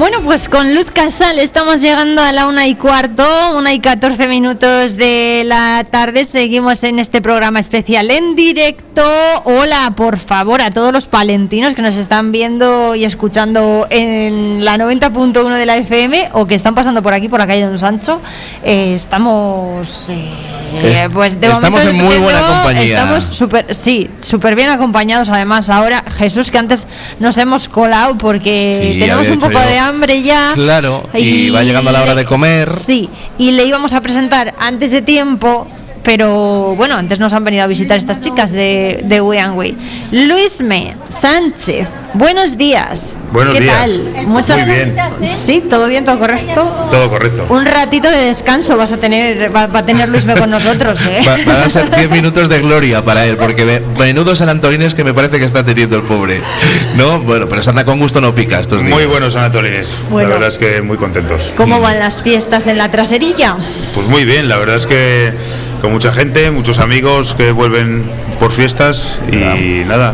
Bueno, pues con Luz Casal estamos llegando a la 1:15, 1:14 de la tarde. Seguimos en este programa especial en directo. Hola, por favor, a todos los palentinos que nos están viendo y escuchando en la 90.1 de la FM o que están pasando por aquí, por la calle Don Sancho. Estamos... pues de estamos en muy buena compañía. Estamos súper bien acompañados. Además, ahora, Jesús, que antes nos hemos colado porque tenemos un poco de hambre ya. Claro, y va llegando la hora de comer. Sí, y le íbamos a presentar antes de tiempo, pero bueno, antes nos han venido a visitar estas chicas de We&We. Luisme Sánchez, buenos días. Buenos días. ¿Qué tal? Muy bien. ¿Sí? ¿Todo bien? ¿Todo correcto? Todo correcto. Un ratito de descanso va a tener Luisme con nosotros, ¿eh? Van a ser 10 minutos de gloria para él, porque menudos San Antolines que me parece que está teniendo el pobre. ¿No? Bueno, pero se anda con gusto, no pica estos días. Muy buenos San Antolines. Bueno. La verdad es que muy contentos. ¿Cómo van las fiestas en la traserilla? Pues muy bien, la verdad es que con mucha gente, muchos amigos que vuelven por fiestas y nada,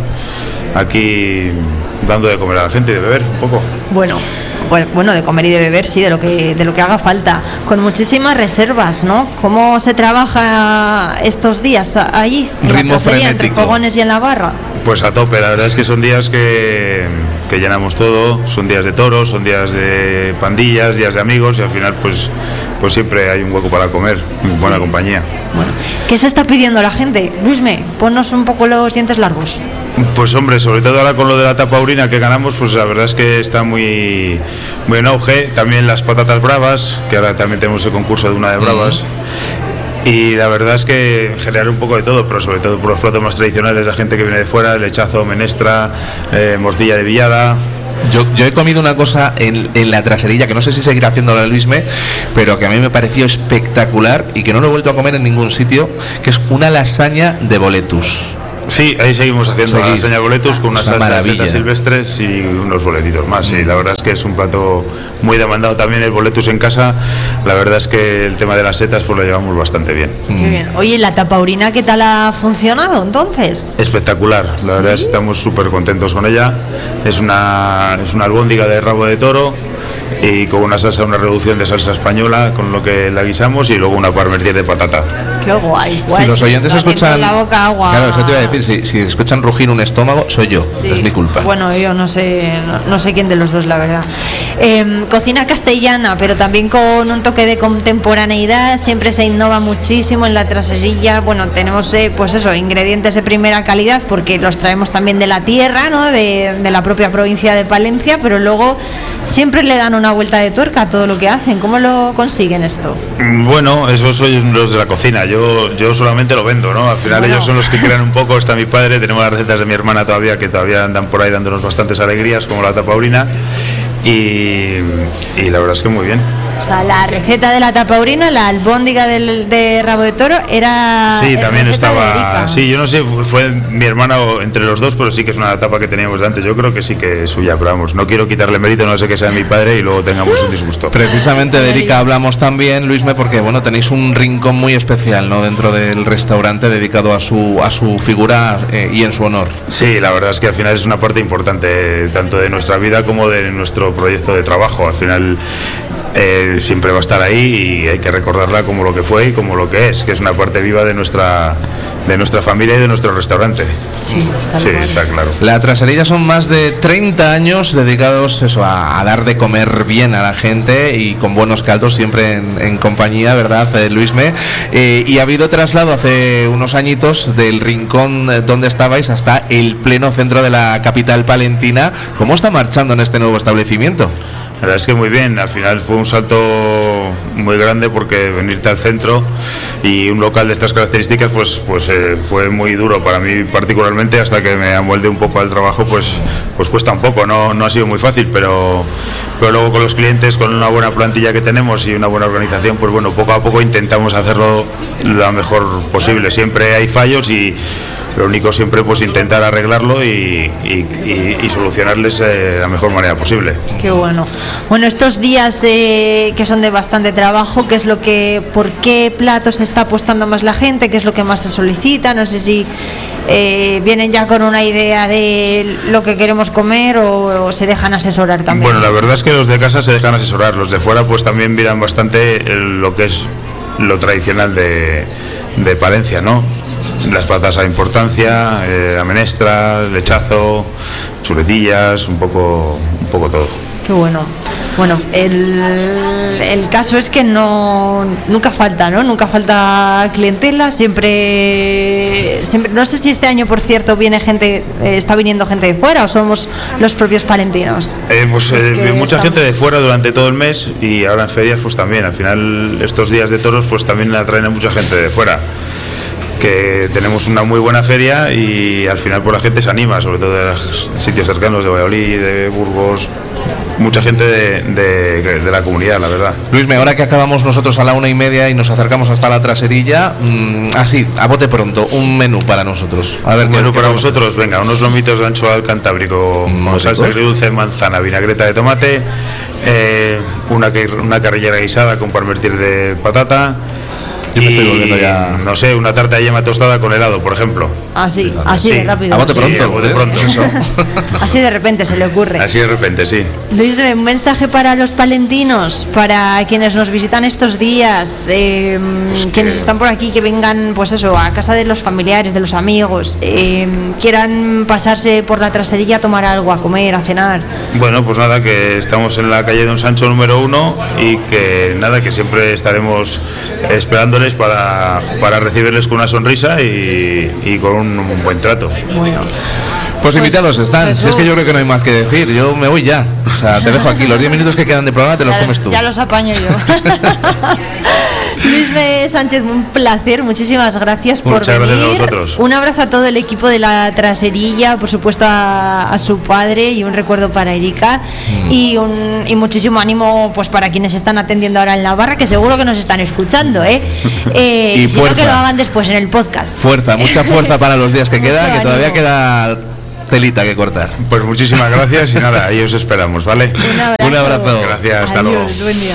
aquí dando de comer a la gente y de beber un poco. Bueno, de comer y de beber, sí, de lo que haga falta, con muchísimas reservas, ¿no? ¿Cómo se trabaja estos días allí? Ritmo frenético. Entre fogones y en la barra. Pues a tope, la verdad es que son días que llenamos todo, son días de toros, son días de pandillas, días de amigos y al final pues siempre hay un hueco para comer, buena compañía. Bueno, ¿qué se está pidiendo la gente? Luisme, ponnos un poco los dientes largos. Pues hombre, sobre todo ahora con lo de la tapaurina que ganamos, pues la verdad es que está muy en auge. También las patatas bravas, que ahora también tenemos el concurso de una de bravas. Y la verdad es que en general un poco de todo, pero sobre todo por los platos más tradicionales, la gente que viene de fuera, el lechazo, menestra, morcilla de villada. Yo he comido una cosa en la traserilla que no sé si seguirá haciéndolo a Luisme, pero que a mí me pareció espectacular y que no lo he vuelto a comer en ningún sitio, que es una lasaña de boletus. Sí, ahí seguimos haciendo la lasaña de boletus con unas salsas silvestres y unos boletitos más. Sí, la verdad es que es un plato muy demandado también el boletus en casa. La verdad es que el tema de las setas pues lo llevamos bastante bien. Qué bien. Oye, ¿la tapaurina qué tal ha funcionado entonces? Espectacular, la verdad es que estamos súper contentos con ella. Es una albóndiga de rabo de toro y con una reducción de salsa española con lo que la guisamos y luego una parmentier de patata. Qué guay. Si los oyentes escuchan la boca agua. Claro, eso te iba a decir, si escuchan rugir un estómago, soy yo, sí. Es mi culpa. Bueno, yo no sé quién de los dos, la verdad. Cocina castellana, pero también con un toque de contemporaneidad, siempre se innova muchísimo en la traserilla. Bueno, tenemos pues eso, ingredientes de primera calidad porque los traemos también de la tierra, ¿no? De la propia provincia de Palencia, pero luego siempre le dan una vuelta de tuerca a todo lo que hacen. ¿Cómo lo consiguen esto? Bueno, esos son los de la cocina. Yo solamente lo vendo, ¿no? Al final ellos son los que crean un poco. Está mi padre, tenemos las recetas de mi hermana todavía, que todavía andan por ahí dándonos bastantes alegrías, como la tapaurina. Y la verdad es que muy bien. O sea, la receta de la tapaurina, la albóndiga de rabo de toro, era... Sí, también estaba... Sí, yo no sé, fue mi hermana o entre los dos, pero sí que es una tapa que teníamos de antes. Yo creo que sí que es suya, pero vamos, no quiero quitarle mérito, no sé que sea mi padre y luego tengamos un disgusto. Precisamente de Erika hablamos también, Luisme, porque bueno, tenéis un rincón muy especial, ¿no? Dentro del restaurante dedicado a su figura y en su honor. Sí, la verdad es que al final es una parte importante tanto de nuestra vida como de nuestro proyecto de trabajo. Al final siempre va a estar ahí y hay que recordarla como lo que fue y como lo que es una parte viva de nuestra familia y de nuestro restaurante. Sí, está claro. La traserilla son más de 30 años dedicados a dar de comer bien a la gente y con buenos caldos siempre en compañía, ¿verdad, Luisme? Y ha habido traslado hace unos añitos del rincón donde estabais hasta el pleno centro de la capital palentina. ¿Cómo está marchando en este nuevo establecimiento? La verdad es que muy bien, al final fue un salto muy grande porque venirte al centro y un local de estas características pues fue muy duro para mí particularmente, hasta que me amolde un poco al trabajo pues cuesta un poco, no ha sido muy fácil, pero luego con los clientes, con una buena plantilla que tenemos y una buena organización, pues bueno, poco a poco intentamos hacerlo lo mejor posible. Siempre hay fallos y Lo único siempre pues intentar arreglarlo y solucionarles la mejor manera posible. Qué bueno. Bueno, estos días que son de bastante trabajo, ¿por qué platos se está apostando más la gente? ¿Qué es lo que más se solicita? No sé si vienen ya con una idea de lo que queremos comer o se dejan asesorar también. Bueno, la verdad es que los de casa se dejan asesorar, los de fuera pues también miran bastante lo que es lo tradicional de Palencia, ¿no? Las patatas a importancia, la menestra, lechazo, chuletillas, un poco todo. Qué bueno. Bueno, el caso es que nunca falta, ¿no? Nunca falta clientela, siempre. No sé si este año, por cierto, está viniendo gente de fuera o somos los propios palentinos. Mucha gente de fuera durante todo el mes y ahora en ferias pues también. Al final estos días de toros pues también atraen a mucha gente de fuera. Que tenemos una muy buena feria y al final pues la gente se anima, sobre todo de los sitios cercanos de Valladolid, de Burgos, mucha gente de la comunidad, la verdad. Luisme, ahora que acabamos nosotros a la 1:30 y nos acercamos hasta la traserilla, así, a bote pronto, un menú para nosotros. A ver, un menú para vosotros, venga, unos lomitos de anchoa al cantábrico con salsa agridulce, manzana, vinagreta de tomate, una carrillera guisada con parmentier de patata. Yo me estoy volviendo ya... No sé, una tarta de yema tostada con helado, por ejemplo. Así de rápido. A bote pronto. A bote pronto. Eso. Así de repente se le ocurre. Así de repente, sí. Luis, un mensaje para los palentinos, para quienes nos visitan estos días, quienes están por aquí, que vengan, pues eso, a casa de los familiares, de los amigos, quieran pasarse por la traserilla a tomar algo, a comer, a cenar. Bueno, pues nada, que estamos en la calle Don Sancho número 1 y que siempre estaremos esperándoles para recibirles con una sonrisa y con un buen trato. Bueno, pues invitados están. Si es que yo creo que no hay más que decir. Yo me voy ya. O sea, te dejo aquí. Los 10 minutos que quedan de programa te los comes tú. Ya los apaño yo. Luis Sánchez, un placer, muchísimas gracias por venir. Muchas gracias a vosotros. Un abrazo a todo el equipo de la traserilla, por supuesto a su padre y un recuerdo para Erika y muchísimo ánimo pues para quienes están atendiendo ahora en la barra, que seguro que nos están escuchando, y si no, que lo hagan después en el podcast. Mucha fuerza para los días que queda, que todavía queda telita que cortar. Pues muchísimas gracias y nada, ahí os esperamos, ¿vale? Un abrazo. Gracias, hasta luego. Buen día.